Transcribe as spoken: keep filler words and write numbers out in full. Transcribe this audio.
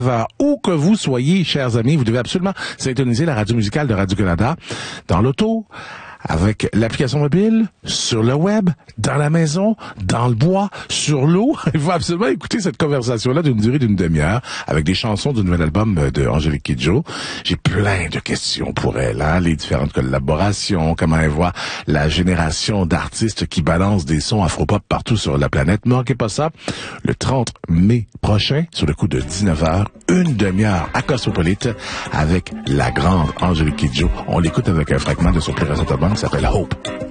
Où que vous soyez, chers amis, vous devez absolument syntoniser la radio musicale de Radio-Canada dans l'auto, avec l'application mobile, sur le web, dans la maison, dans le bois, sur l'eau. Il faut absolument écouter cette conversation-là d'une durée d'une demi-heure avec des chansons du nouvel album de Angélique Kidjo. J'ai plein de questions pour elle, hein, les différentes collaborations, comment elle voit la génération d'artistes qui balancent des sons afro-pop partout sur la planète. Ne manquez pas ça, le trente mai prochain, sur le coup de dix-neuf heures, une demi-heure à Cosmopolite avec la grande Angélique Kidjo. On l'écoute avec un fragment de son plus récent album qui s'appelle Hope.